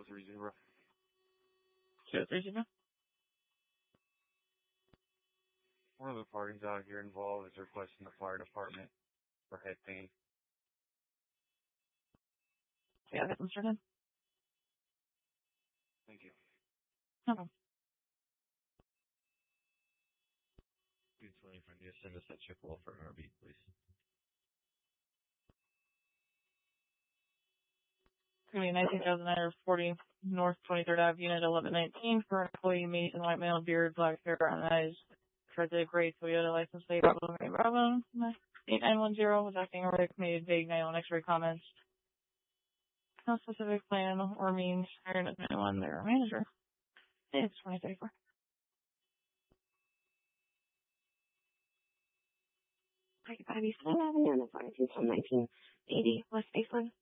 230. 230. One of the parties out here involved is requesting the fire department for head pain. Yeah, get them started. Thank you. No problem. 220 from you. Send us that Chippewa for RB, please. It's going to be 19,940 North 23rd Ave, Unit 1119 for an employee, Mason, white male, beard, black hair, brown eyes, Treaded gray Toyota license plate, Bravo, 8910 was acting erratic, made vague 91 X-ray comments. No specific plan or means hired at 91 their manager. It's 2034. Hi, Bobby. 7 Avenue on the 1980 West Baseline.